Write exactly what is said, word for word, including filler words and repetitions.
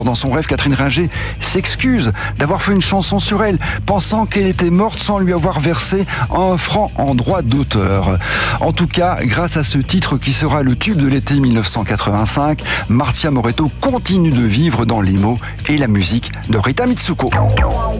Dans son rêve, Catherine Ringer s'excuse d'avoir fait une chanson sur elle, pensant qu'elle était morte sans lui avoir versé un franc en droit d'auteur. En tout cas, grâce à ce titre qui sera le tube de l'été mille neuf cent quatre-vingt-cinq, Marcia Moretto continue de vivre dans les mots et la musique de Rita Mitsuko.